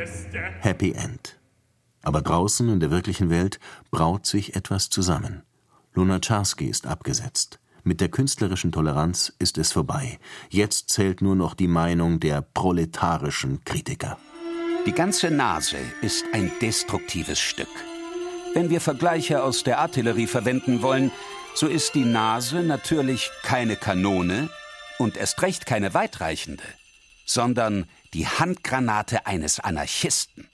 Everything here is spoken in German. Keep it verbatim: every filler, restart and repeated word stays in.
Happy End. Aber draußen in der wirklichen Welt braut sich etwas zusammen. Lunacharsky ist abgesetzt. Mit der künstlerischen Toleranz ist es vorbei. Jetzt zählt nur noch die Meinung der proletarischen Kritiker. Die ganze Nase ist ein destruktives Stück. Wenn wir Vergleiche aus der Artillerie verwenden wollen, so ist die Nase natürlich keine Kanone und erst recht keine weitreichende, sondern die Handgranate eines Anarchisten.